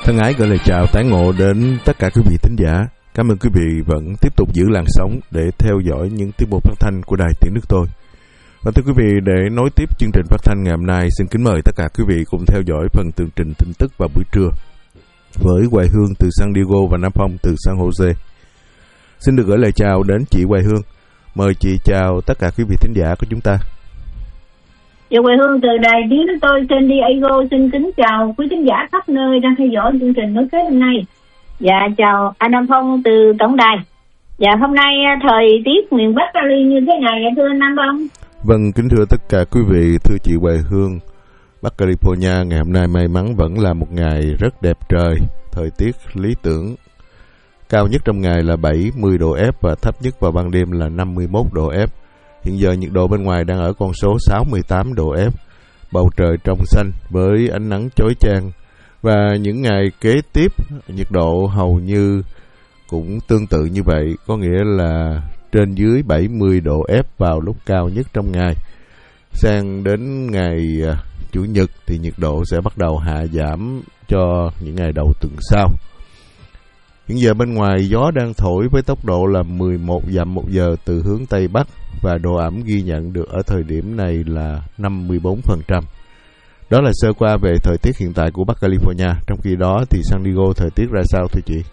Thân ái gửi lời chào tán ngộ đến tất cả quý vị thính giả. Cảm ơn quý vị vẫn tiếp tục giữ làn sóng để theo dõi những tiết mục phát thanh của Đài Tiếng Nước Tôi. Và thưa quý vị, để nối tiếp chương trình phát thanh ngày hôm nay, xin kính mời tất cả quý vị cùng theo dõi phần tường trình tin tức vào buổi trưa với Hoài Hương từ San Diego và Nam Phong từ San Jose. Xin được gửi lời chào đến chị Hoài Hương. Mời chị chào tất cả quý vị thính giả của chúng ta. Dạ, Hoài Hương từ Đài Tiếng Nước Tôi San Diego xin kính chào quý thính giả khắp nơi đang theo dõi chương trình nối kết hôm nay. Dạ, chào anh Nam Phong từ tổng đài. Dạ, hôm nay thời tiết miền Bắc Cali như thế này thưa anh Nam Phong. Vâng, kính thưa tất cả quý vị, thưa chị Hoài Hương, Bắc California ngày hôm nay may mắn vẫn là một ngày rất đẹp trời, thời tiết lý tưởng. Cao nhất trong ngày là 70 độ F và thấp nhất vào ban đêm là 51 độ F. Hiện giờ nhiệt độ bên ngoài đang ở con số 68 độ F. Bầu trời trong xanh với ánh nắng chói chang. Và những ngày kế tiếp, nhiệt độ hầu như cũng tương tự như vậy, có nghĩa là trên dưới 70 độ F vào lúc cao nhất trong ngày. Sang đến ngày Chủ nhật thì nhiệt độ sẽ bắt đầu hạ giảm cho những ngày đầu tuần sau. Hiện giờ bên ngoài gió đang thổi với tốc độ là 11 dặm một giờ từ hướng Tây Bắc và độ ẩm ghi nhận được ở thời điểm này là 54%. Đó là sơ qua về thời tiết hiện tại của Bắc California. Trong khi đó thì San Diego thời tiết ra sao thưa chị?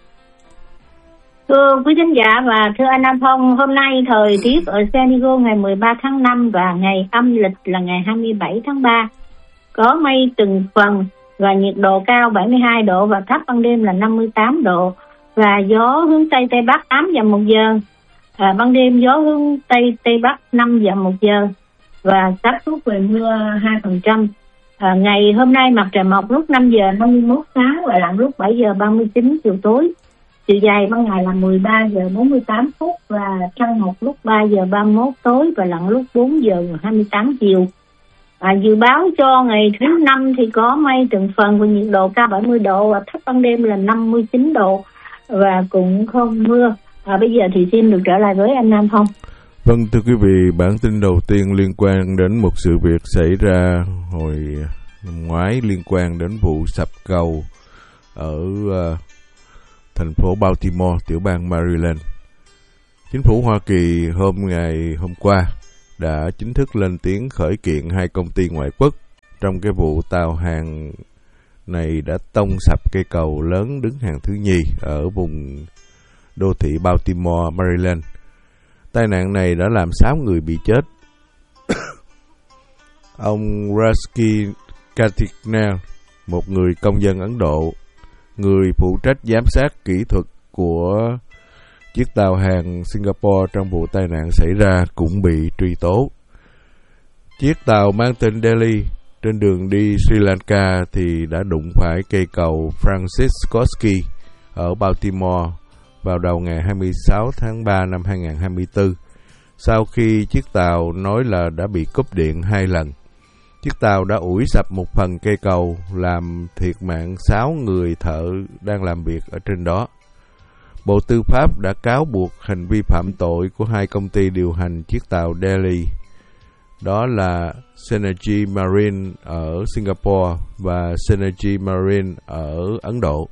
Thưa quý khán giả và thưa anh Nam Phong, hôm nay thời tiết ở San Diego ngày 13 tháng 5 và ngày âm lịch là ngày 27 tháng 3. Có mây từng phần và nhiệt độ cao 72 độ và thấp ban đêm là 58 độ. Và gió hướng Tây Tây Bắc 8 dặm một giờ. Ban đêm gió hướng Tây Tây Bắc 5 dặm một giờ. Và xác suất về mưa 2%. Ngày hôm nay mặt trời mọc lúc 5 giờ 51 sáng và lặn lúc 7 giờ 39 chiều tối. Chiều dài ban ngày là 13 giờ 48 phút và trăng mọc lúc 3 giờ 31 tối và lặn lúc 4 giờ 28 chiều. Dự báo cho ngày thứ năm thì có mây từng phần và nhiệt độ cao 70 độ và thấp ban đêm là 59 độ và cũng không mưa. Bây giờ thì xin được trở lại với anh Nam Phong. Vâng, thưa quý vị, bản tin đầu tiên liên quan đến một sự việc xảy ra hồi năm ngoái liên quan đến vụ sập cầu ở thành phố Baltimore, tiểu bang Maryland. Chính phủ Hoa Kỳ ngày hôm qua đã chính thức lên tiếng khởi kiện hai công ty ngoại quốc trong cái vụ tàu hàng này đã tông sập cây cầu lớn đứng hàng thứ nhì ở vùng đô thị Baltimore, Maryland. Tai nạn này đã làm 6 người bị chết. Ông Rusty Katiknel, một người công dân Ấn Độ, người phụ trách giám sát kỹ thuật của chiếc tàu hàng Singapore trong vụ tai nạn xảy ra cũng bị truy tố. Chiếc tàu mang tên Delhi trên đường đi Sri Lanka thì đã đụng phải cây cầu Francis Scott Key ở Baltimore vào đầu ngày 26 tháng 3 năm 2024, sau khi chiếc tàu nói là đã bị cúp điện 2 lần. Chiếc tàu đã ủi sập một phần cây cầu, làm thiệt mạng 6 người thợ đang làm việc ở trên đó. Bộ Tư pháp đã cáo buộc hành vi phạm tội của hai công ty điều hành chiếc tàu Delhi, đó là Synergy Marine ở Singapore và Synergy Marine ở Ấn Độ.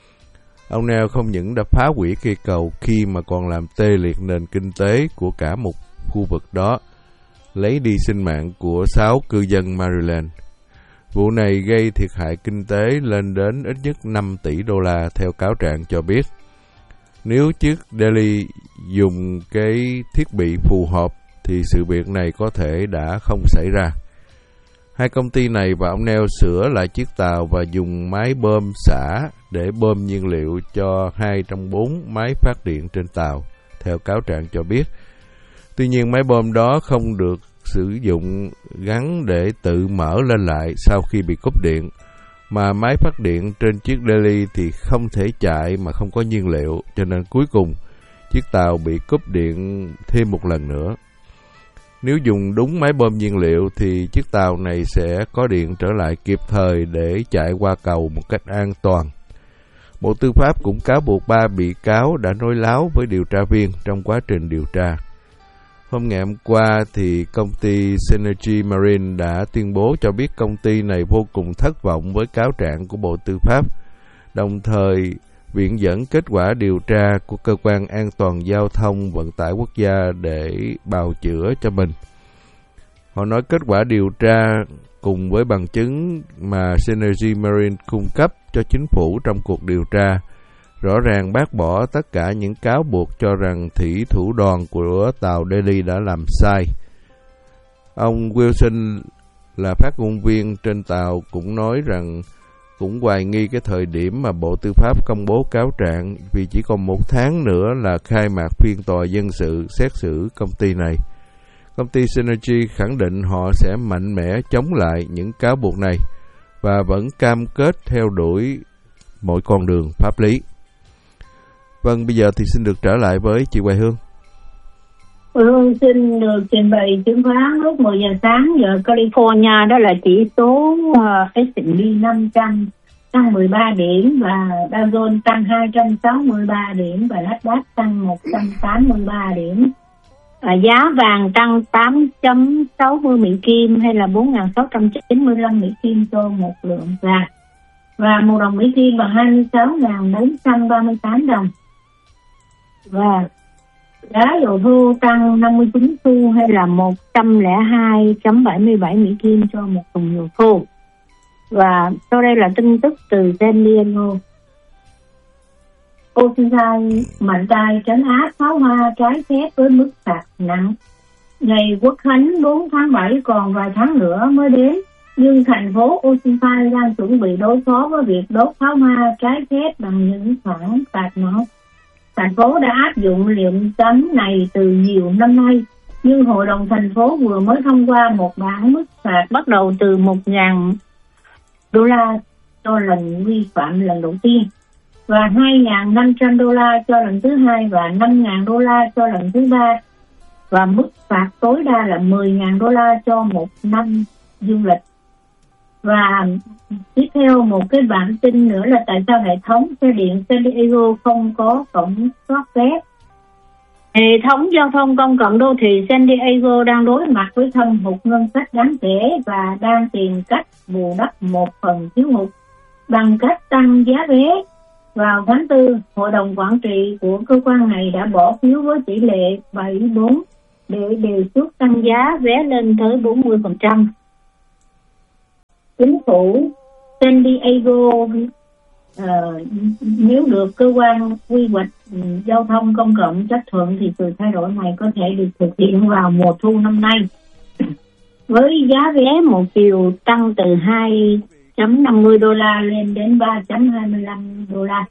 Ông Nell không những đã phá hủy cây cầu khi mà còn làm tê liệt nền kinh tế của cả một khu vực đó, lấy đi sinh mạng của 6 cư dân Maryland. Vụ này gây thiệt hại kinh tế lên đến ít nhất 5 tỷ đô la theo cáo trạng cho biết. Nếu chiếc Delhi dùng cái thiết bị phù hợp thì sự việc này có thể đã không xảy ra. Hai công ty này và ông Nell sửa lại chiếc tàu và dùng máy bơm xả để bơm nhiên liệu cho 2 trong 4 máy phát điện trên tàu, theo cáo trạng cho biết. Tuy nhiên máy bơm đó không được sử dụng gắn để tự mở lên lại sau khi bị cúp điện, mà máy phát điện trên chiếc Delhi thì không thể chạy mà không có nhiên liệu, cho nên cuối cùng chiếc tàu bị cúp điện thêm một lần nữa. Nếu dùng đúng máy bơm nhiên liệu thì chiếc tàu này sẽ có điện trở lại kịp thời để chạy qua cầu một cách an toàn. Bộ Tư pháp cũng cáo buộc 3 bị cáo đã nói láo với điều tra viên trong quá trình điều tra. Hôm ngày hôm qua thì công ty Synergy Marine đã tuyên bố cho biết công ty này vô cùng thất vọng với cáo trạng của Bộ Tư pháp, đồng thời viện dẫn kết quả điều tra của Cơ quan An toàn Giao thông Vận tải Quốc gia để bào chữa cho mình. Họ nói kết quả điều tra cùng với bằng chứng mà Synergy Marine cung cấp cho chính phủ trong cuộc điều tra rõ ràng bác bỏ tất cả những cáo buộc cho rằng thủy thủ đoàn của tàu Delhi đã làm sai. Ông Wilson là phát ngôn viên trên tàu cũng nói rằng cũng hoài nghi cái thời điểm mà Bộ Tư pháp công bố cáo trạng vì chỉ còn 1 tháng nữa là khai mạc phiên tòa dân sự xét xử công ty này. Công ty Synergy khẳng định họ sẽ mạnh mẽ chống lại những cáo buộc này và vẫn cam kết theo đuổi mọi con đường pháp lý. Vâng, bây giờ thì xin được trở lại với chị Hoài Hương. Hương xin được trình bày chứng khoán lúc 10 giờ sáng giờ California, đó là chỉ số S&P 500 tăng 13 điểm và Dow Jones tăng 263 điểm và Nasdaq tăng 183 điểm. Giá vàng tăng 8.60 Mỹ Kim hay là 4.695 Mỹ Kim cho một lượng vàng, và 1 đồng Mỹ Kim bằng 26.438 đồng. Và giá dầu thô tăng 59 xu hay là 102.77 Mỹ Kim cho một thùng dầu thô. Và sau đây là tin tức từ San Diego. Oceanside mạnh tay trấn áp pháo hoa trái phép với mức phạt nặng. Ngày Quốc khánh 4 tháng 7 còn vài tháng nữa mới đến, nhưng thành phố Oceanside đang chuẩn bị đối phó với việc đốt pháo hoa trái phép bằng những khoản phạt nặng. Thành phố đã áp dụng lệnh cấm này từ nhiều năm nay, nhưng Hội đồng thành phố vừa mới thông qua một bản mức phạt bắt đầu từ $1.000 cho lần vi phạm lần đầu tiên, và $2.500 cho lần thứ hai và $5.000 cho lần thứ ba, và mức phạt tối đa là $10.000 cho một năm du lịch. Và tiếp theo một cái bản tin nữa là tại sao hệ thống xe điện San Diego không có cổng soát vé. Hệ thống giao thông công cộng đô thị San Diego đang đối mặt với thâm hụt ngân sách đáng kể và đang tìm cách bù đắp một phần thiếu hụt bằng cách tăng giá vé. Vào tháng 4, Hội đồng Quản trị của cơ quan này đã bỏ phiếu với tỷ lệ 7-4 để đề xuất tăng giá vé lên tới 40%. Chính phủ San Diego nếu được cơ quan quy hoạch giao thông công cộng chấp thuận thì sự thay đổi này có thể được thực hiện vào mùa thu năm nay. Với giá vé một chiều tăng từ $2.50 lên đến $3.25.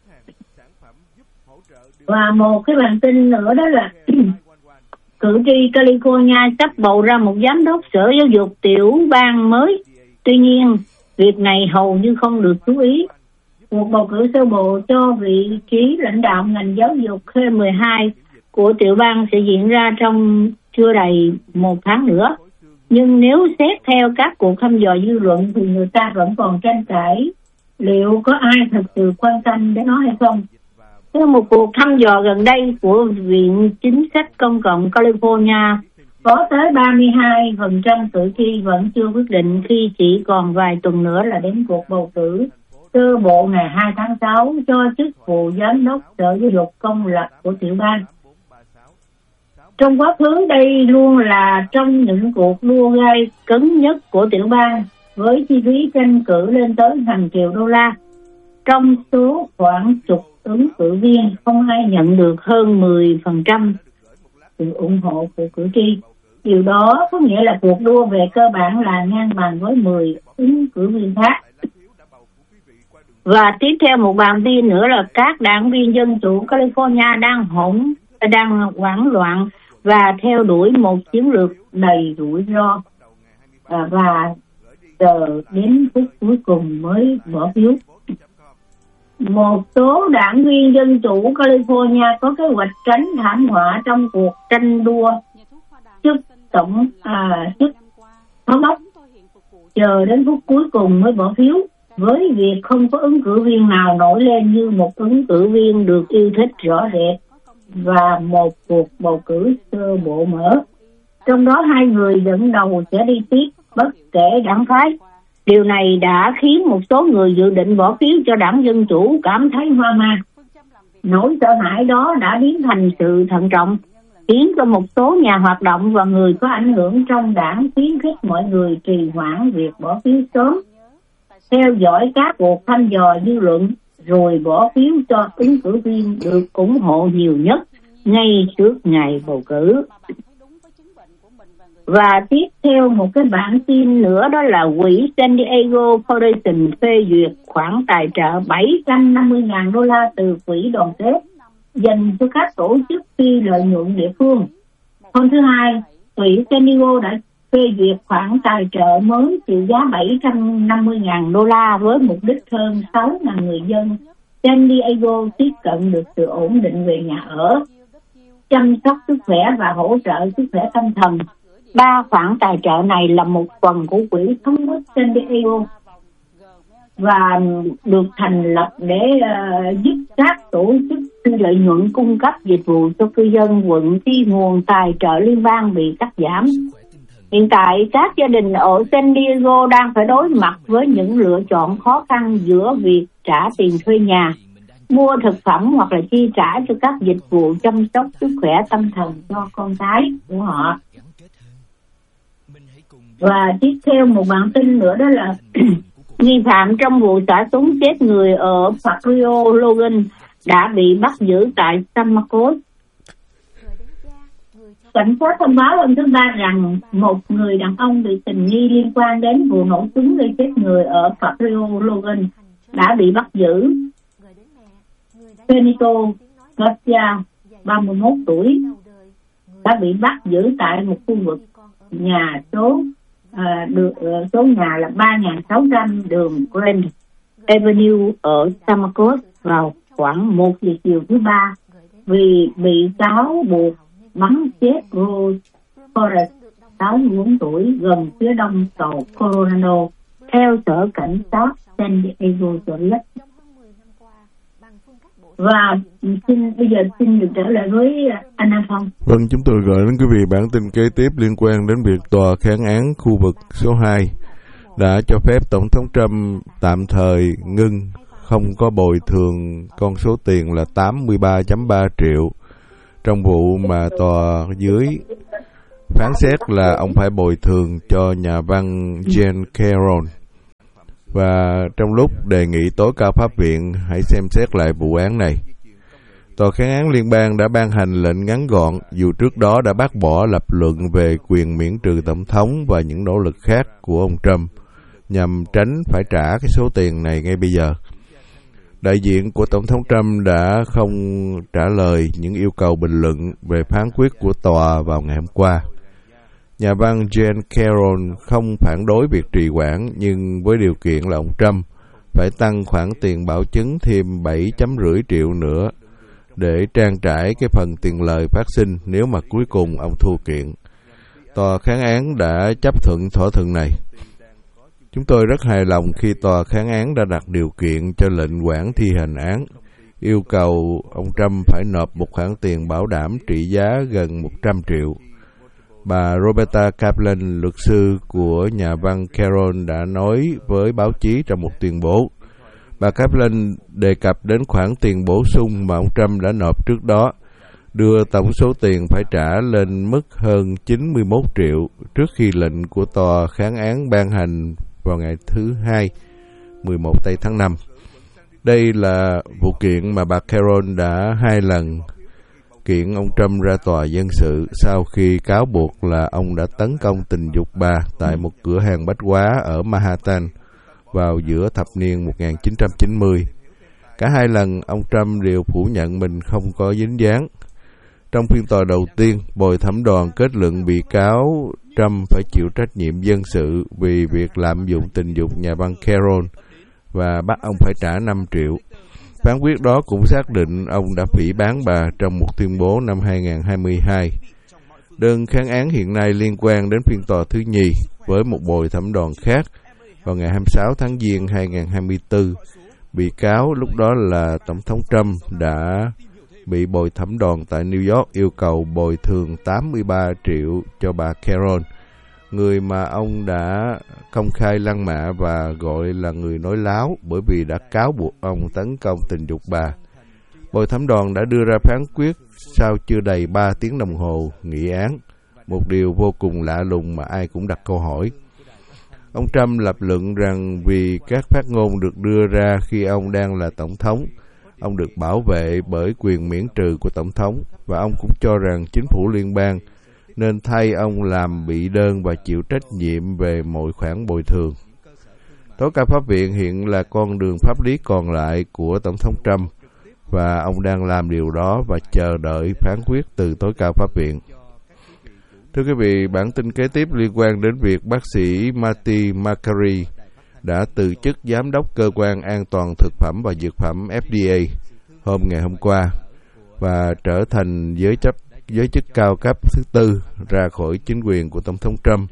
Và một cái bản tin nữa đó là cử tri California sắp bầu ra một giám đốc sở giáo dục tiểu bang mới. Tuy nhiên, việc này hầu như không được chú ý. Cuộc bầu cử sơ bộ cho vị trí lãnh đạo ngành giáo dục K12 của tiểu bang sẽ diễn ra trong chưa đầy 1 tháng nữa. Nhưng nếu xét theo các cuộc thăm dò dư luận thì người ta vẫn còn tranh cãi liệu có ai thực sự quan tâm đến nó hay không. Theo một cuộc thăm dò gần đây của Viện Chính sách Công cộng California, có tới 32% cử tri vẫn chưa quyết định khi chỉ còn vài tuần nữa là đến cuộc bầu cử sơ bộ ngày 2 tháng 6 cho chức vụ giám đốc sở giáo dục công lập của tiểu bang. Trong quá khứ đây luôn là trong những cuộc đua gay cứng nhất của tiểu bang, với chi phí tranh cử lên tới hàng triệu đô la. Trong số khoảng chục ứng cử viên, không ai nhận được hơn 10% sự ủng hộ của cử tri. Điều đó có nghĩa là cuộc đua về cơ bản là ngang bằng với 10 ứng cử viên khác. Và tiếp theo một bản tin nữa là các đảng viên Dân chủ California đang hoảng loạn và theo đuổi một chiến lược đầy rủi ro và chờ đến phút cuối cùng mới bỏ phiếu. Một số đảng viên Dân chủ California có kế hoạch tránh thảm họa trong cuộc tranh đua chức thống đốc, chờ đến phút cuối cùng mới bỏ phiếu, với việc không có ứng cử viên nào nổi lên như một ứng cử viên được yêu thích rõ rệt và một cuộc bầu cử sơ bộ mở. Trong đó 2 người dẫn đầu sẽ đi tiếp bất kể đảng phái. Điều này đã khiến một số người dự định bỏ phiếu cho đảng Dân Chủ cảm thấy hoang mang. Nỗi sợ hãi đó đã biến thành sự thận trọng, khiến cho một số nhà hoạt động và người có ảnh hưởng trong đảng khuyến khích mọi người trì hoãn việc bỏ phiếu sớm, theo dõi các cuộc thăm dò dư luận, rồi bỏ phiếu cho ứng cử viên được ủng hộ nhiều nhất ngay trước ngày bầu cử. Và tiếp theo một cái bản tin nữa, đó là quỹ San Diego Foundation phê duyệt khoản tài trợ 750.000 đô la từ quỹ đoàn kết dành cho các tổ chức phi lợi nhuận địa phương. Hôm thứ Hai, quỹ San Diego đã phê duyệt khoản tài trợ mới trị giá 750.000 đô la với mục đích hơn 6.000 người dân San Diego tiếp cận được sự ổn định về nhà ở, chăm sóc sức khỏe và hỗ trợ sức khỏe tâm thần. 3 khoản tài trợ này là một phần của quỹ thống nhất San Diego và được thành lập để giúp các tổ chức phi lợi nhuận cung cấp dịch vụ cho cư dân quận khi nguồn tài trợ liên bang bị cắt giảm. Hiện tại, các gia đình ở San Diego đang phải đối mặt với những lựa chọn khó khăn giữa việc trả tiền thuê nhà, mua thực phẩm hoặc là chi trả cho các dịch vụ chăm sóc sức khỏe tâm thần cho con cái của họ. Và tiếp theo một bản tin nữa, đó là nghi phạm trong vụ xả súng chết người ở Fabio Logan đã bị bắt giữ tại San Marcos. Cảnh sát thông báo hôm thứ Ba rằng một người đàn ông bị tình nghi liên quan đến vụ nổ súng gây chết người ở Fabio Logan đã bị bắt giữ. Benito Garcia, 31 tuổi, đã bị bắt giữ tại một khu vực nhà số nhà là 3.600 đường Grand Avenue ở San Marcos vào khoảng 1 giờ chiều thứ Ba vì bị cáo buộc bắn chết Rose Forrest, 64 tuổi, gần phía đông cầu Coronado, theo sở cảnh sát San Diego cho biết. Và bây giờ xin được trở lại với anh An Phong. Vâng, chúng tôi gửi đến quý vị bản tin kế tiếp liên quan đến việc tòa kháng án khu vực số 2 đã cho phép Tổng thống Trump tạm thời ngưng không có bồi thường con số tiền là 83.3 triệu trong vụ mà tòa dưới phán xét là ông phải bồi thường cho nhà văn Jan Caron. Và trong lúc đề nghị tối cao pháp viện hãy xem xét lại vụ án này, tòa kháng án liên bang đã ban hành lệnh ngắn gọn dù trước đó đã bác bỏ lập luận về quyền miễn trừ tổng thống và những nỗ lực khác của ông Trump nhằm tránh phải trả cái số tiền này ngay bây giờ. Đại diện của Tổng thống Trump đã không trả lời những yêu cầu bình luận về phán quyết của tòa vào ngày hôm qua. Nhà văn Jan Caron không phản đối việc trì hoãn, nhưng với điều kiện là ông Trump phải tăng khoản tiền bảo chứng thêm 7,5 triệu nữa để trang trải cái phần tiền lời phát sinh nếu mà cuối cùng ông thua kiện. Tòa kháng án đã chấp thuận thỏa thuận này. Chúng tôi rất hài lòng khi tòa kháng án đã đặt điều kiện cho lệnh hoãn thi hành án, yêu cầu ông Trump phải nộp một khoản tiền bảo đảm trị giá gần 100 triệu. Bà Roberta Kaplan, luật sư của nhà văn Caron, đã nói với báo chí trong một tuyên bố. Bà Kaplan đề cập đến khoản tiền bổ sung mà ông Trump đã nộp trước đó, đưa tổng số tiền phải trả lên mức hơn 91 triệu trước khi lệnh của tòa kháng án ban hành vào ngày thứ Hai, 11 tây tháng 5. Đây là vụ kiện mà bà Caron đã 2 lần kiện ông Trump ra tòa dân sự sau khi cáo buộc là ông đã tấn công tình dục bà tại một cửa hàng bách hóa ở Manhattan vào giữa thập niên 1990. Cả 2 lần ông Trump đều phủ nhận mình không có dính dáng. Trong phiên tòa đầu tiên, bồi thẩm đoàn kết luận bị cáo Trump phải chịu trách nhiệm dân sự vì việc lạm dụng tình dục nhà văn Caron và bắt ông phải trả 5 triệu. Phán quyết đó cũng xác định ông đã phỉ báng bà trong một tuyên bố năm 2022. Đơn kháng án hiện nay liên quan đến phiên tòa thứ nhì với một bồi thẩm đoàn khác vào ngày 26 tháng Giêng 2024. Bị cáo lúc đó là Tổng thống Trump đã bị bồi thẩm đoàn tại New York yêu cầu bồi thường 83 triệu cho bà Caron người mà ông đã công khai lăng mạ và gọi là người nói láo bởi vì đã cáo buộc ông tấn công tình dục bà. Bồi thẩm đoàn đã đưa ra phán quyết sau chưa đầy 3 tiếng đồng hồ nghị án, một điều vô cùng lạ lùng mà ai cũng đặt câu hỏi. Ông Trump lập luận rằng vì các phát ngôn được đưa ra khi ông đang là tổng thống, ông được bảo vệ bởi quyền miễn trừ của tổng thống, và ông cũng cho rằng chính phủ liên bang nên thay ông làm bị đơn và chịu trách nhiệm về mọi khoản bồi thường. Tối cao pháp viện hiện là con đường pháp lý còn lại của tổng thống Trump, và ông đang làm điều đó và chờ đợi phán quyết từ tối cao pháp viện. Thưa quý vị, bản tin kế tiếp liên quan đến việc bác sĩ Marty Makary đã từ chức giám đốc cơ quan an toàn thực phẩm và dược phẩm FDA ngày hôm qua và trở thành giới chức cao cấp thứ tư ra khỏi chính quyền của tổng thống Trump.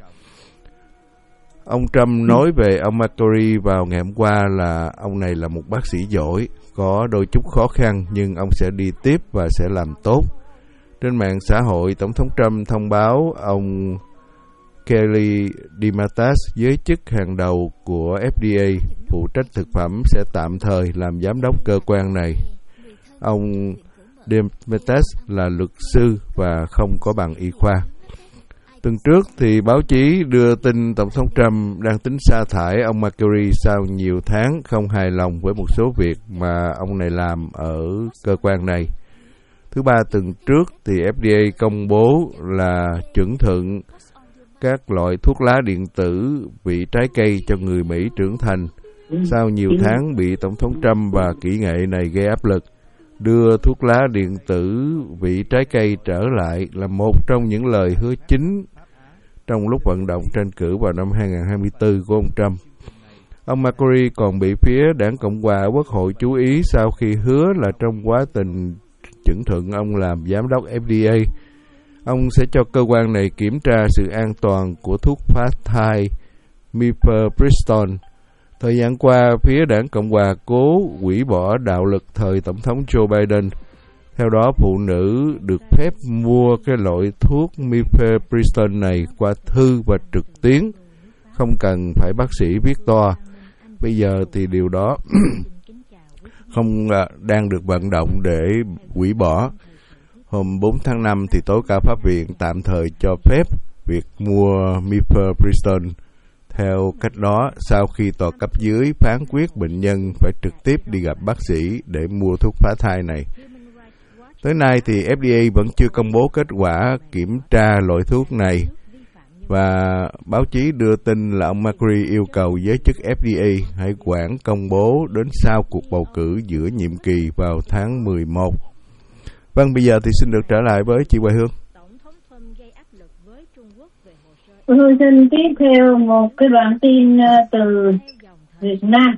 Ông Trump nói về ông Makary vào ngày hôm qua là ông này là một bác sĩ giỏi, có đôi chút khó khăn nhưng ông sẽ đi tiếp và sẽ làm tốt. Trên mạng xã hội, tổng thống Trump thông báo ông Kelly DeMatteis, giới chức hàng đầu của FDA phụ trách thực phẩm, sẽ tạm thời làm giám đốc cơ quan này. Ông DeMatteis là luật sư và không có bằng y khoa. Tuần trước thì báo chí đưa tin tổng thống Trump đang tính sa thải ông Makary sau nhiều tháng không hài lòng với một số việc mà ông này làm ở cơ quan này. Thứ Ba tuần trước thì FDA công bố là chuẩn thuận các loại thuốc lá điện tử vị trái cây cho người Mỹ trưởng thành. Sau nhiều tháng bị tổng thống Trump và kỹ nghệ này gây áp lực, đưa thuốc lá điện tử vị trái cây trở lại là một trong những lời hứa chính trong lúc vận động tranh cử vào năm 2024 của ông Trump. Ông Makary còn bị phía đảng Cộng hòa ở Quốc hội chú ý sau khi hứa là trong quá trình chuẩn thuận ông làm giám đốc FDA, ông sẽ cho cơ quan này kiểm tra sự an toàn của thuốc phá thai Mifepristone. Thời gian qua, phía đảng Cộng hòa cố hủy bỏ đạo lực thời Tổng thống Joe Biden. Theo đó, phụ nữ được phép mua cái loại thuốc Mifepristone này qua thư và trực tuyến, không cần phải bác sĩ viết toa. Bây giờ thì điều đó không đang được vận động để hủy bỏ. Hôm 4 tháng 5 thì tối cao pháp viện tạm thời cho phép việc mua Mifepristone. Theo cách đó, sau khi tòa cấp dưới phán quyết bệnh nhân phải trực tiếp đi gặp bác sĩ để mua thuốc phá thai này. Tới nay thì FDA vẫn chưa công bố kết quả kiểm tra loại thuốc này, và báo chí đưa tin là ông Makary yêu cầu giới chức FDA hãy quản công bố đến sau cuộc bầu cử giữa nhiệm kỳ vào tháng 11. Vâng, bây giờ thì xin được trở lại với chị Hoài Hương. Tôi xin tiếp theo một cái đoạn tin từ Việt Nam.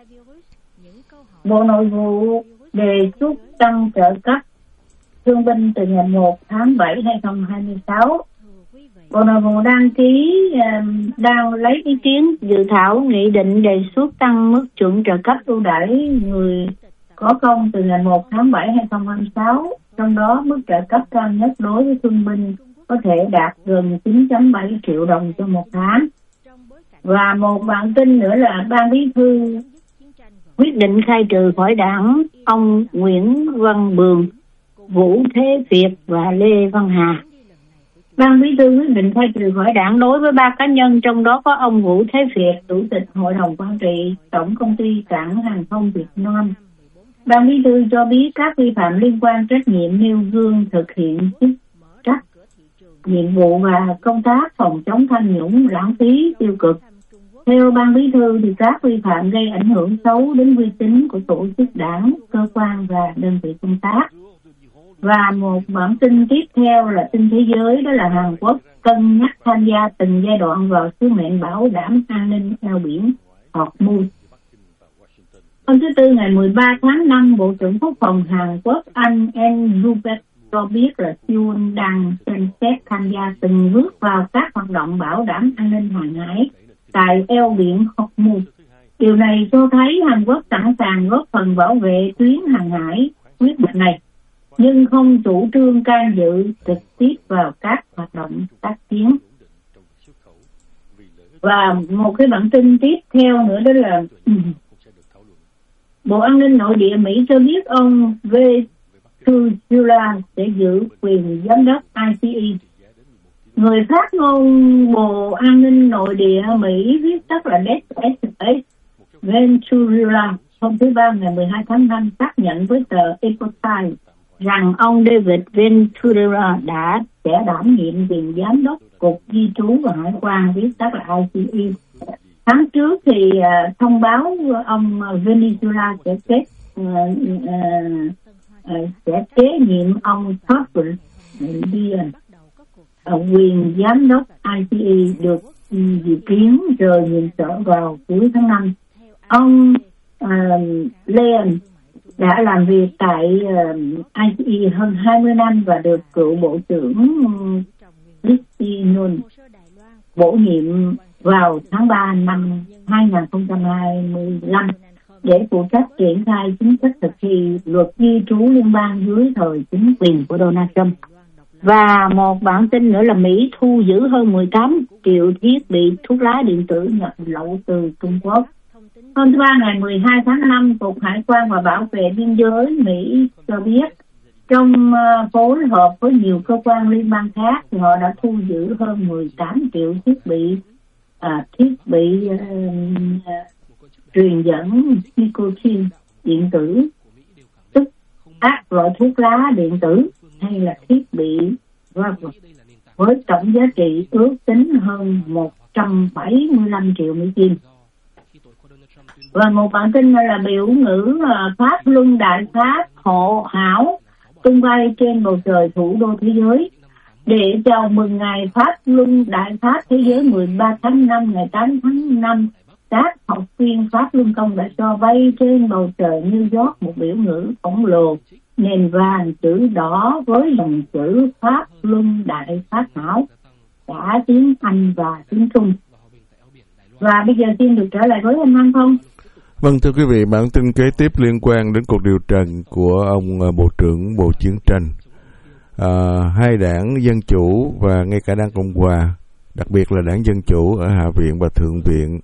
Bộ Nội vụ đề xuất tăng trợ cấp thương binh từ ngày 1 tháng 7 2026. Bộ Nội vụ đang lấy ý kiến dự thảo nghị định đề xuất tăng mức chuẩn trợ cấp ưu đãi người có công từ ngày 1 tháng 7 2026. Trong đó, mức trợ cấp cao nhất đối với thương binh có thể đạt gần 9.7 triệu đồng cho một tháng. Và một bản tin nữa là Ban Bí thư quyết định khai trừ khỏi đảng ông Nguyễn Văn Bường, Vũ Thế Việt và Lê Văn Hà. Ban Bí thư quyết định khai trừ khỏi đảng đối với 3 cá nhân, trong đó có ông Vũ Thế Việt, Chủ tịch Hội đồng Quản trị Tổng Công ty Cảng Hàng không Việt Nam. Ban Bí thư cho biết các vi phạm liên quan trách nhiệm nêu gương thực hiện chức trách, nhiệm vụ và công tác phòng chống tham nhũng, lãng phí, tiêu cực. Theo Ban Bí thư thì các vi phạm gây ảnh hưởng xấu đến uy tín của tổ chức đảng, cơ quan và đơn vị công tác. Và một bản tin tiếp theo là tin thế giới, đó là Hàn Quốc cân nhắc tham gia từng giai đoạn vào sứ mệnh bảo đảm an ninh eo biển Hormuz. Hôm thứ Tư ngày 13 tháng 5, Bộ trưởng Quốc phòng Hàn Quốc anh Rubek cho biết là Seoul đang xem xét tham gia từng bước vào các hoạt động bảo đảm an ninh hàng hải tại eo biển Hormuz. Điều này cho thấy Hàn Quốc sẵn sàng góp phần bảo vệ tuyến hàng hải huyết mạch này, nhưng không chủ trương can dự trực tiếp vào các hoạt động tác chiến. Và một cái bản tin tiếp theo nữa đó là Bộ An ninh Nội địa Mỹ cho biết ông Ventura sẽ giữ quyền giám đốc ICE. Người phát ngôn Bộ An ninh Nội địa Mỹ viết tắt là DSS Ventura hôm thứ Ba ngày 12 tháng 5 xác nhận với tờ Epoch Times rằng ông David Ventura sẽ đảm nhiệm quyền giám đốc Cục Di trú và Hải quan viết tắt là ICE. Tháng trước thì thông báo ông Ventura sẽ kế nhiệm ông Thomas Dian. Quyền giám đốc ICE được dự kiến rời nhiệm sở vào cuối tháng 5. Ông Leon đã làm việc tại ICE hơn 20 năm và được cựu Bộ trưởng Kristi Noem bổ nhiệm vào tháng 3 năm 2025 để phụ trách triển khai chính sách thực thi luật di trú liên bang dưới thời chính quyền của Donald Trump. Và một bản tin nữa là Mỹ thu giữ hơn 18 triệu thiết bị thuốc lá điện tử nhập lậu từ Trung Quốc. Hôm thứ Ba ngày 12 tháng 5, Cục Hải quan và Bảo vệ Biên giới Mỹ cho biết trong phối hợp với nhiều cơ quan liên bang khác thì họ đã thu giữ hơn 18 triệu thiết bị truyền dẫn nicotine điện tử, tức các loại thuốc lá điện tử hay là thiết bị với tổng giá trị ước tính hơn 175 triệu Mỹ Kim. Và một bản tin là biểu ngữ Pháp Luân Đại Pháp hộ hảo tung bay trên bầu trời thủ đô thế giới. Để chào mừng ngày Pháp Luân Đại Pháp thế giới 13 tháng 5 ngày 8 tháng 5, các học viên Pháp Luân Công đã cho bay trên bầu trời New York một biểu ngữ khổng lồ nền vàng chữ đỏ với dòng chữ Pháp Luân Đại Pháp hảo, cả tiếng Anh và tiếng Trung. Và bây giờ xin được trở lại với anh Anh Phong. Vâng, thưa quý vị, bản tin kế tiếp liên quan đến cuộc điều trần của ông Bộ trưởng Bộ Chiến tranh. Hai đảng Dân Chủ và ngay cả đảng Cộng Hòa, đặc biệt là đảng Dân Chủ ở Hạ viện và Thượng viện,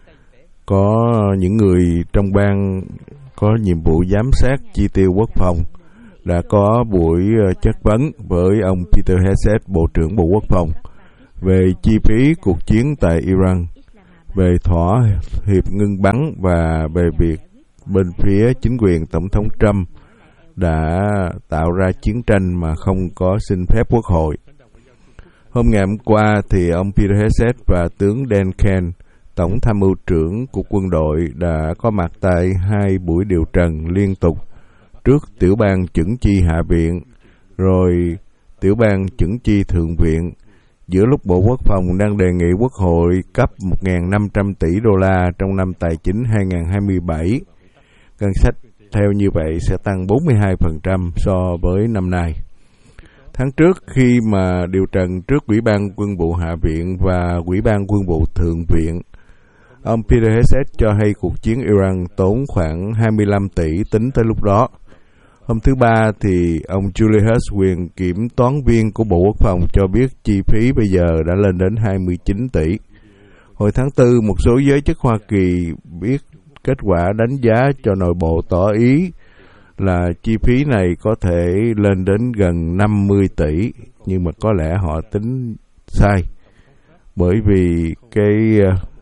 có những người trong bang có nhiệm vụ giám sát chi tiêu quốc phòng, đã có buổi chất vấn với ông Peter Hegseth, Bộ trưởng Bộ Quốc phòng, về chi phí cuộc chiến tại Iran, về thỏa hiệp ngưng bắn và về việc bên phía chính quyền Tổng thống Trump đã tạo ra chiến tranh mà không có xin phép Quốc hội. Hôm ngày hôm qua thì ông Peter Hegseth và tướng Dan Kent, Tổng tham mưu trưởng của quân đội, đã có mặt tại hai buổi điều trần liên tục trước tiểu ban chưởng chi Hạ viện, rồi tiểu ban chưởng chi Thượng viện, giữa lúc Bộ Quốc phòng đang đề nghị Quốc hội cấp 1.500 tỷ đô la trong năm tài chính 2027. Ngân sách theo như vậy sẽ tăng 42% so với năm nay. Tháng trước, khi mà điều trần trước Ủy ban Quân vụ Hạ viện và Ủy ban Quân vụ Thượng viện, ông Peter Hegseth cho hay cuộc chiến Iran tốn khoảng 25 tỷ tính tới lúc đó. Hôm thứ Ba thì ông Julius Quyền, kiểm toán viên của Bộ Quốc phòng, cho biết chi phí bây giờ đã lên đến 29 tỷ. Hồi tháng 4, một số giới chức Hoa Kỳ biết kết quả đánh giá cho nội bộ tỏ ý là chi phí này có thể lên đến gần 50 tỷ, nhưng mà có lẽ họ tính sai. Bởi vì cái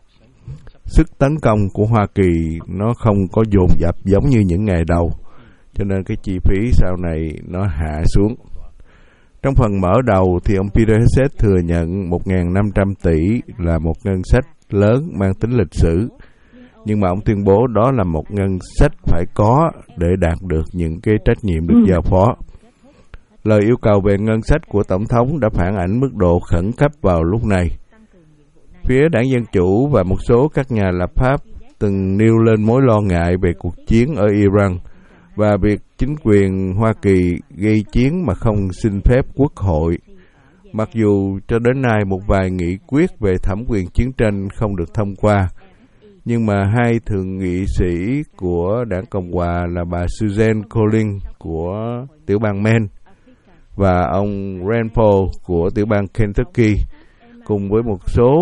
sức tấn công của Hoa Kỳ nó không có dồn dập giống như những ngày đầu, cho nên cái chi phí sau này nó hạ xuống. Trong phần mở đầu thì ông Peter Hegseth thừa nhận 1.500 tỷ là một ngân sách lớn mang tính lịch sử, nhưng mà ông tuyên bố đó là một ngân sách phải có để đạt được những cái trách nhiệm được giao phó. Lời yêu cầu về ngân sách của Tổng thống đã phản ảnh mức độ khẩn cấp vào lúc này. Phía đảng Dân Chủ và một số các nhà lập pháp từng nêu lên mối lo ngại về cuộc chiến ở Iran và việc chính quyền Hoa Kỳ gây chiến mà không xin phép Quốc hội. Mặc dù cho đến nay một vài nghị quyết về thẩm quyền chiến tranh không được thông qua, nhưng mà hai thượng nghị sĩ của đảng Cộng Hòa là bà Susan Collins của tiểu bang Maine và ông Rand Paul của tiểu bang Kentucky, cùng với một số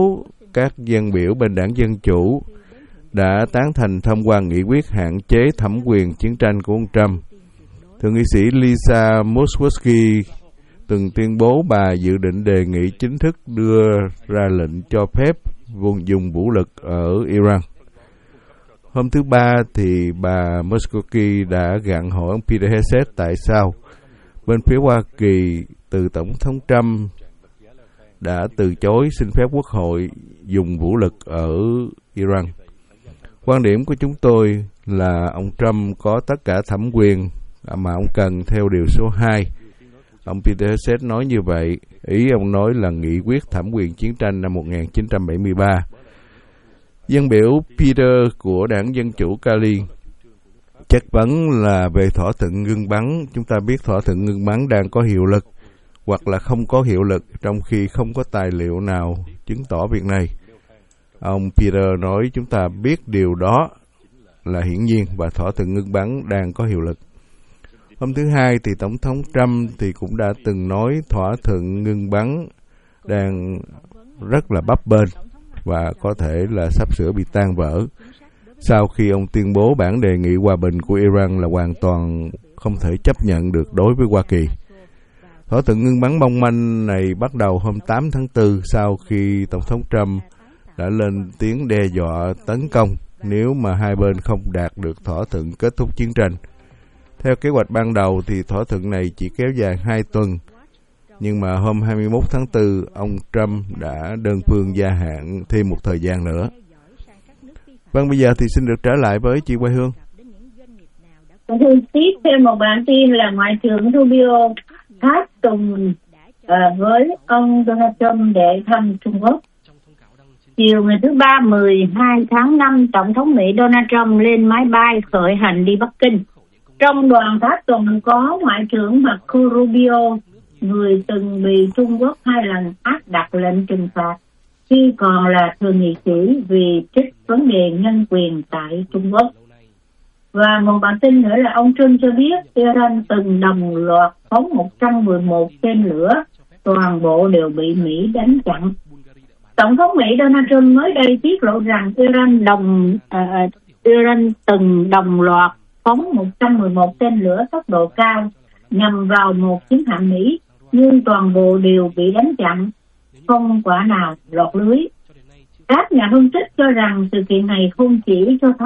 các dân biểu bên đảng Dân Chủ đã tán thành thông qua nghị quyết hạn chế thẩm quyền chiến tranh của ông Trump. Thượng nghị sĩ Lisa Murkowski từng tuyên bố bà dự định đề nghị chính thức đưa ra lệnh cho phép dùng vũ lực ở Iran. Hôm thứ Ba thì bà Murkowski đã gặng hỏi ông Peter Hegseth tại sao bên phía Hoa Kỳ từ Tổng thống Trump đã từ chối xin phép Quốc hội dùng vũ lực ở Iran. Quan điểm của chúng tôi là ông Trump có tất cả thẩm quyền mà ông cần theo điều số 2. Ông Peter Hegseth nói như vậy. Ý ông nói là nghị quyết thẩm quyền chiến tranh năm 1973. Dân biểu Peter của đảng Dân Chủ Cali chất vấn là về thỏa thuận ngưng bắn. Chúng ta biết thỏa thuận ngưng bắn đang có hiệu lực hoặc là không có hiệu lực, trong khi không có tài liệu nào chứng tỏ việc này. Ông Peter nói chúng ta biết điều đó là hiển nhiên và thỏa thuận ngưng bắn đang có hiệu lực. Hôm thứ Hai thì Tổng thống Trump thì cũng đã từng nói thỏa thuận ngưng bắn đang rất là bấp bênh và có thể là sắp sửa bị tan vỡ sau khi ông tuyên bố bản đề nghị hòa bình của Iran là hoàn toàn không thể chấp nhận được đối với Hoa Kỳ. Thỏa thuận ngưng bắn mong manh này bắt đầu hôm 8 tháng 4 sau khi Tổng thống Trump đã lên tiếng đe dọa tấn công nếu mà hai bên không đạt được thỏa thuận kết thúc chiến tranh. Theo kế hoạch ban đầu thì thỏa thuận này chỉ kéo dài 2 tuần, nhưng mà hôm 21 tháng 4, ông Trump đã đơn phương gia hạn thêm một thời gian nữa. Vâng, bây giờ thì xin được trở lại với chị Quay Hương. Tiếp theo một bản tin là Ngoại trưởng Rubio tháp tùng với ông Donald Trump để thăm Trung Quốc. Chiều ngày thứ Ba 12 tháng 5, Tổng thống Mỹ Donald Trump lên máy bay khởi hành đi Bắc Kinh. Trong đoàn tháp tùng có Ngoại trưởng Marco Rubio, người từng bị Trung Quốc 2 lần áp đặt lệnh trừng phạt khi còn là thượng nghị sĩ vì trích vấn đề nhân quyền tại Trung Quốc. Và một bản tin nữa là ông Trump cho biết Iran từng đồng loạt phóng 111 tên lửa, toàn bộ đều bị Mỹ đánh chặn. Tổng thống Mỹ Donald Trump mới đây tiết lộ rằng Iran từng đồng loạt phóng 111 tên lửa tốc độ cao nhằm vào một chiến hạm Mỹ, nhưng toàn bộ đều bị đánh chặn, không quả nào lọt lưới. Các nhà phân tích cho rằng sự kiện này không chỉ cho thấy